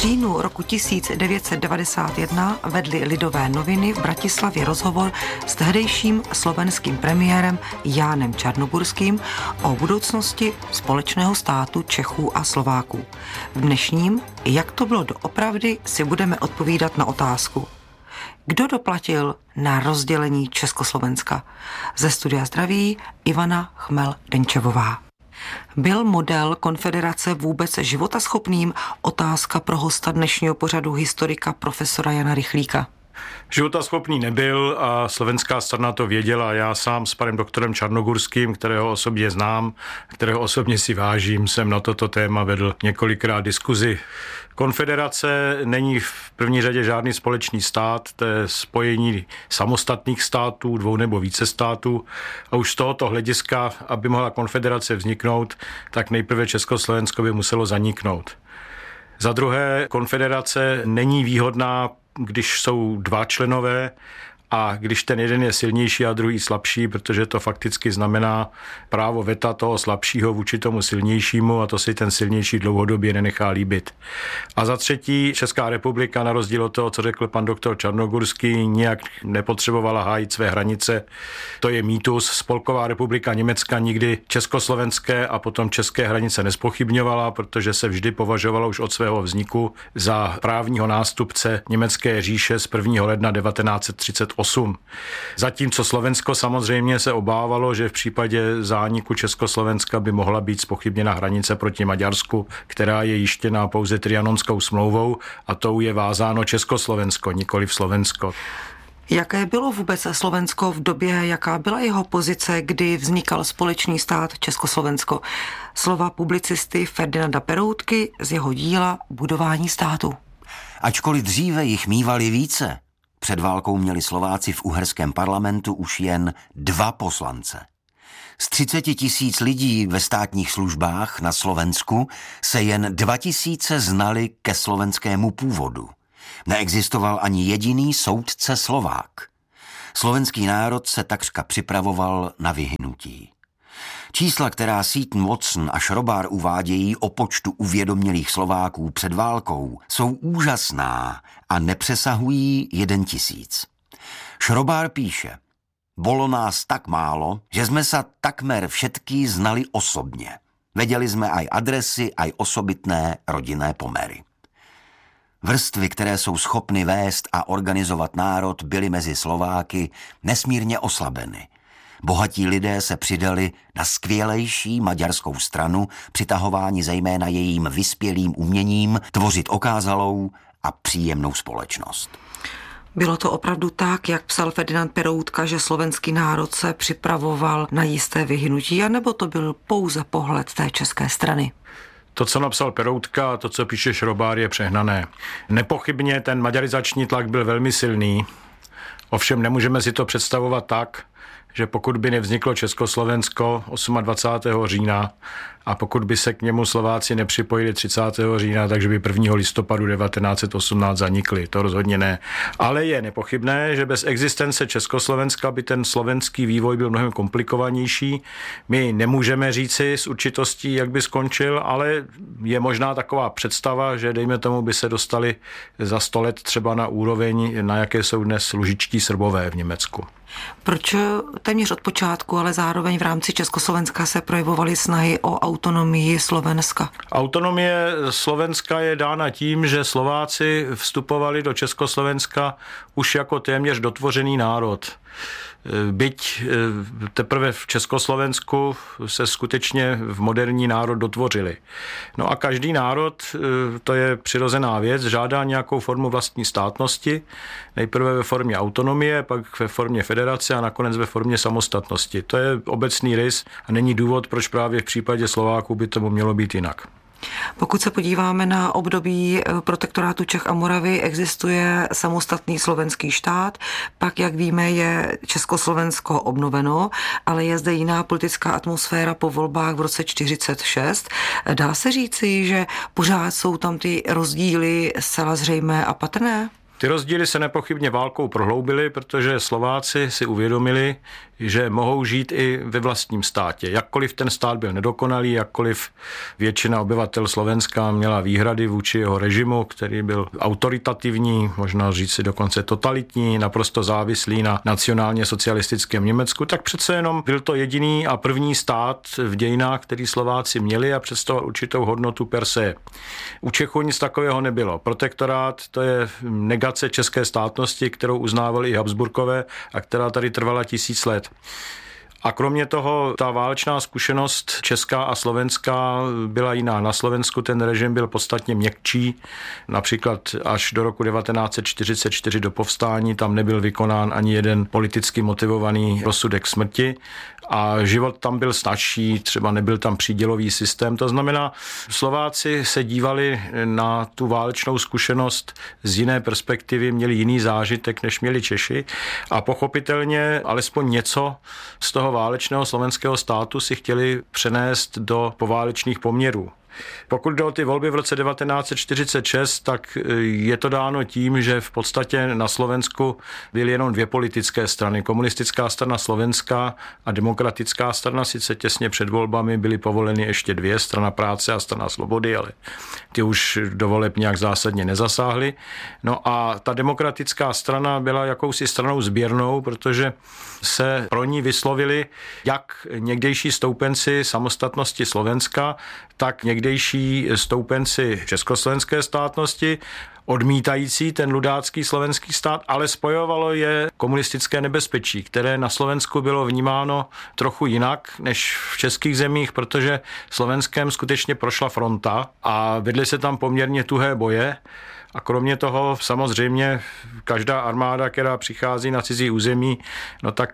říjnu roku 1991 vedly Lidové noviny v Bratislavě rozhovor s tehdejším slovenským premiérem Jánem Čarnogurským o budoucnosti společného státu Čechů a Slováků. V dnešním Jak to bylo doopravdy si budeme odpovídat na otázku: kdo doplatil na rozdělení Československa? Ze studia zdraví Ivana Chmel-Denčevová. Byl model konfederace vůbec životaschopným? Otázka pro hosta dnešního pořadu, historika profesora Jana Rychlíka. Životaschopný nebyl a slovenská strana to věděla. Já sám s panem doktorem Čarnogurským, kterého osobně znám, kterého osobně si vážím, jsem na toto téma vedl několikrát diskuzi. Konfederace není v první řadě žádný společný stát, to je spojení samostatných států, dvou nebo více států. A už z tohoto hlediska, aby mohla konfederace vzniknout, tak nejprve Československo by muselo zaniknout. Za druhé, konfederace není výhodná, když jsou dva členové a když ten jeden je silnější a druhý slabší, protože to fakticky znamená právo veta toho slabšího vůči tomu silnějšímu a to si ten silnější dlouhodobě nenechá líbit. A za třetí, Česká republika, na rozdíl od toho, co řekl pan doktor Čarnogurský, nijak nepotřebovala hájit své hranice. To je mýtus. Spolková republika Německa nikdy československé a potom české hranice nezpochybňovala, protože se vždy považovalo už od svého vzniku za právního nástupce Německé říše z 1. ledna 1938. Zatímco Slovensko samozřejmě se obávalo, že v případě zániku Československa by mohla být zpochybněna hranice proti Maďarsku, která je jištěná pouze Trianonskou smlouvou a tou je vázáno Československo, nikoliv Slovensko. Jaké bylo vůbec Slovensko v době, jaká byla jeho pozice, kdy vznikal společný stát Československo? Slova publicisty Ferdinanda Peroutky z jeho díla Budování státu. Ačkoliv dříve jich mívali více, před válkou měli Slováci v uherském parlamentu už jen 2 poslance. Z 30 000 lidí ve státních službách na Slovensku se jen 2 000 znali ke slovenskému původu. Neexistoval ani jediný soudce Slovák. Slovenský národ se takřka připravoval na vyhynutí. Čísla, která Seaton, Watson a Šrobár uvádějí o počtu uvědomělých Slováků před válkou, jsou úžasná a nepřesahují 1 000. Šrobár píše: bolo nás tak málo, že sme sa takmer všetky znali osobně. Věděli jsme aj adresy, aj osobitné rodinné pomery. Vrstvy, které jsou schopny vést a organizovat národ, byly mezi Slováky nesmírně oslabeny. Bohatí lidé se přidali na skvělejší maďarskou stranu, přitahováni zejména jejím vyspělým uměním tvořit okázalou a příjemnou společnost. Bylo to opravdu tak, jak psal Ferdinand Peroutka, že slovenský národ se připravoval na jisté vyhynutí, anebo to byl pouze pohled té české strany? To, co napsal Peroutka a to, co píše Šrobár, je přehnané. Nepochybně ten maďarizační tlak byl velmi silný, ovšem nemůžeme si to představovat tak, že pokud by nevzniklo Československo 28. října a pokud by se k němu Slováci nepřipojili 30. října, takže by 1. listopadu 1918 zanikli. To rozhodně ne. Ale je nepochybné, že bez existence Československa by ten slovenský vývoj byl mnohem komplikovanější. My nemůžeme říci s určitostí, jak by skončil, ale je možná taková představa, že dejme tomu by se dostali za 100 let třeba na úroveň, na jaké jsou dnes lužičtí Srbové v Německu. Proč téměř od počátku, ale zároveň v rámci Československa se projevovaly snahy o autonomii Slovenska? Autonomie Slovenska je dána tím, že Slováci vstupovali do Československa už jako téměř dotvořený národ. Byť teprve v Československu se skutečně v moderní národ dotvořili. No a každý národ, to je přirozená věc, žádá nějakou formu vlastní státnosti, nejprve ve formě autonomie, pak ve formě federace a nakonec ve formě samostatnosti. To je obecný rys a není důvod, proč právě v případě Slováků by tomu mělo být jinak. Pokud se podíváme na období protektorátu Čech a Moravy, existuje samostatný slovenský štát, pak, jak víme, je Československo obnoveno, ale je zde jiná politická atmosféra po volbách v roce 1946. Dá se říci, že pořád jsou tam ty rozdíly zcela zřejmé a patrné? Ty rozdíly se nepochybně válkou prohloubily, protože Slováci si uvědomili, že mohou žít i ve vlastním státě. Jakkoliv ten stát byl nedokonalý, jakkoliv většina obyvatel Slovenska měla výhrady vůči jeho režimu, který byl autoritativní, možná říct si dokonce totalitní, naprosto závislý na nacionálně socialistickém Německu, tak přece jenom byl to jediný a první stát v dějinách, který Slováci měli a představoval určitou hodnotu per se. U Čechů nic takového nebylo. Protektorát, to je negace české státnosti, kterou uznávali i Habsburkové a která tady trvala 1000 let. A kromě toho ta válečná zkušenost česká a slovenská byla jiná. Na Slovensku ten režim byl podstatně měkčí, například až do roku 1944 do povstání tam nebyl vykonán ani jeden politicky motivovaný rozsudek smrti a život tam byl snazší, třeba nebyl tam přídělový systém. To znamená, Slováci se dívali na tu válečnou zkušenost z jiné perspektivy, měli jiný zážitek, než měli Češi a pochopitelně alespoň něco z toho válečného slovenského státu si chtěli přenést do poválečných poměrů. Pokud jde o ty volby v roce 1946, tak je to dáno tím, že v podstatě na Slovensku byly jenom dvě politické strany. Komunistická strana Slovenska a Demokratická strana, sice těsně před volbami byly povoleny ještě dvě, strana práce a strana slobody, ale ty už do voleb nějak zásadně nezasáhly. No a ta Demokratická strana byla jakousi stranou sběrnou, protože se pro ní vyslovili jak někdejší stoupenci samostatnosti Slovenska, tak někdejší stoupenci československé státnosti, odmítající ten ludácký slovenský stát, ale spojovalo je komunistické nebezpečí, které na Slovensku bylo vnímáno trochu jinak než v českých zemích, protože Slovenskem skutečně prošla fronta a vedly se tam poměrně tuhé boje. A kromě toho samozřejmě každá armáda, která přichází na cizí území, no tak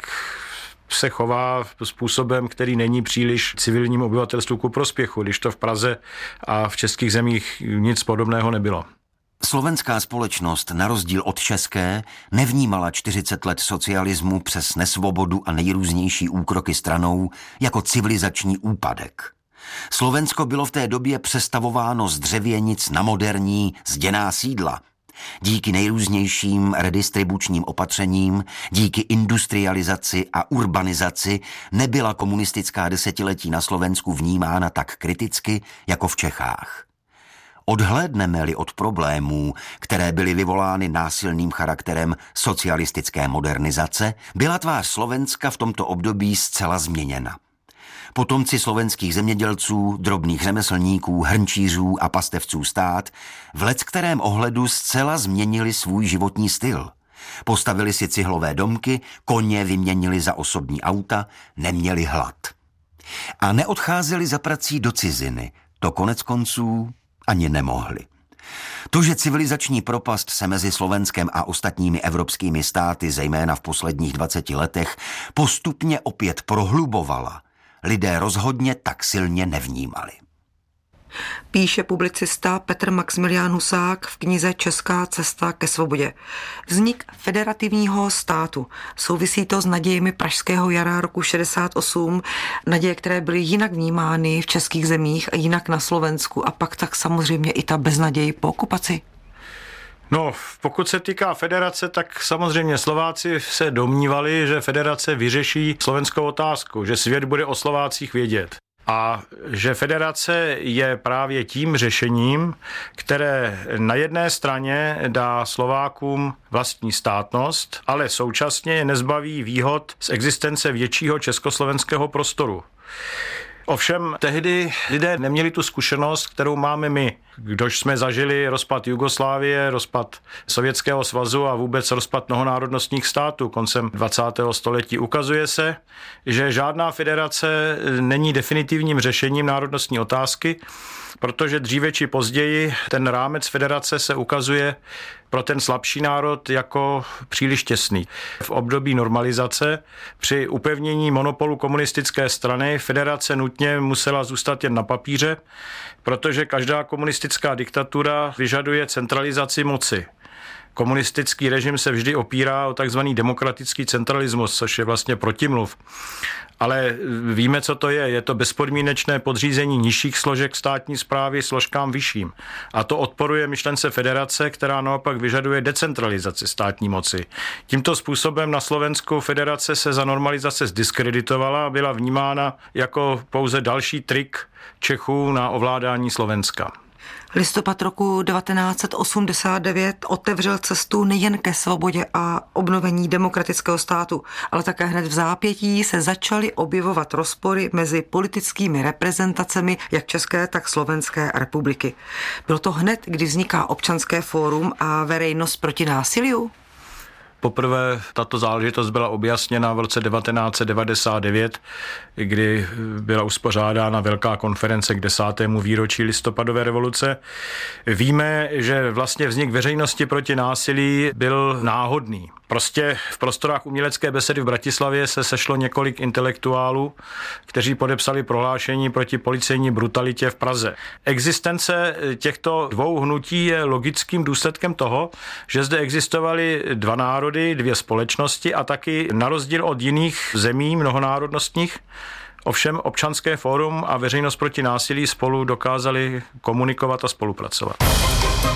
se chová způsobem, který není příliš civilnímu obyvatelstvu ku prospěchu, když to v Praze a v českých zemích nic podobného nebylo. Slovenská společnost na rozdíl od české nevnímala 40 let socialismu přes nesvobodu a nejrůznější úkroky stranou jako civilizační úpadek. Slovensko bylo v té době přestavováno z dřevěnic na moderní zděná sídla. Díky nejrůznějším redistribučním opatřením, díky industrializaci a urbanizaci nebyla komunistická desetiletí na Slovensku vnímána tak kriticky jako v Čechách. Odhlédneme-li od problémů, které byly vyvolány násilným charakterem socialistické modernizace, byla tvář Slovenska v tomto období zcela změněna. Potomci slovenských zemědělců, drobných řemeslníků, hrnčířů a pastevců stát v leckterém ohledu zcela změnili svůj životní styl. Postavili si cihlové domky, koně vyměnili za osobní auta, neměli hlad. A neodcházeli za prací do ciziny, to konec konců ani nemohli. To, že civilizační propast se mezi Slovenskem a ostatními evropskými státy, zejména v posledních 20 letech, postupně opět prohlubovala, lidé rozhodně tak silně nevnímali. Píše publicista Petr Maximilián Husák v knize Česká cesta ke svobodě. Vznik federativního státu. Souvisí to s nadějemi pražského jara roku 68, naděje, které byly jinak vnímány v českých zemích a jinak na Slovensku a pak tak samozřejmě i ta beznaděj po okupaci. No, pokud se týká federace, tak samozřejmě Slováci se domnívali, že federace vyřeší slovenskou otázku, že svět bude o Slovácích vědět. A že federace je právě tím řešením, které na jedné straně dá Slovákům vlastní státnost, ale současně je nezbaví výhod z existence většího československého prostoru. Ovšem tehdy lidé neměli tu zkušenost, kterou máme my, kdož jsme zažili rozpad Jugoslávie, rozpad Sovětského svazu a vůbec rozpad mnohonárodnostních států koncem 20. století. Ukazuje se, že žádná federace není definitivním řešením národnostní otázky, protože dříve či později ten rámec federace se ukazuje pro ten slabší národ jako příliš těsný. V období normalizace při upevnění monopolu komunistické strany federace nutně musela zůstat jen na papíře, protože každá komunistická diktatura vyžaduje centralizaci moci. Komunistický režim se vždy opírá o takzvaný demokratický centralismus, což je vlastně protimluv. Ale víme, co to je. Je to bezpodmínečné podřízení nižších složek státní správy složkám vyšším. A to odporuje myšlence federace, která naopak vyžaduje decentralizaci státní moci. Tímto způsobem na Slovensku federace se za normalizace zdiskreditovala a byla vnímána jako pouze další trik Čechů na ovládání Slovenska. Listopad roku 1989 otevřel cestu nejen ke svobodě a obnovení demokratického státu, ale také hned v zápětí se začaly objevovat rozpory mezi politickými reprezentacemi jak České, tak Slovenské republiky. Bylo to hned, kdy vzniká Občanské fórum a Verejnost proti násiliu? Poprvé tato záležitost byla objasněna v roce 1999, kdy byla uspořádána velká konference k 10. výročí listopadové revoluce. Víme, že vlastně vznik Veřejnosti proti násilí byl náhodný. Prostě v prostorách umělecké besedy v Bratislavě se sešlo několik intelektuálů, kteří podepsali prohlášení proti policejní brutalitě v Praze. Existence těchto dvou hnutí je logickým důsledkem toho, že zde existovaly dva národy, dvě společnosti a taky na rozdíl od jiných zemí mnohonárodnostních, ovšem Občanské fórum a Veřejnost proti násilí spolu dokázali komunikovat a spolupracovat.